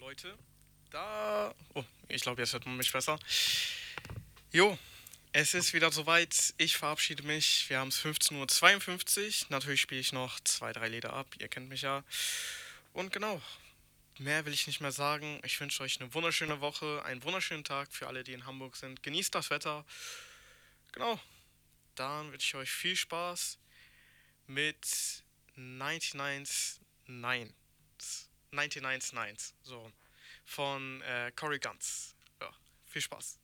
Leute, Oh, ich glaube, jetzt hört man mich besser. Jo, es ist wieder soweit. Ich verabschiede mich. Wir haben es 15:52 Uhr. Natürlich spiele ich noch zwei, drei Lieder ab. Ihr kennt mich ja. Und genau, mehr will ich nicht mehr sagen. Ich wünsche euch eine wunderschöne Woche, einen wunderschönen Tag für alle, die in Hamburg sind. Genießt das Wetter. Genau, dann wünsche ich euch viel Spaß mit 99 Nines. 99 Nines. So. Von Cory Guns. Ja, viel Spaß.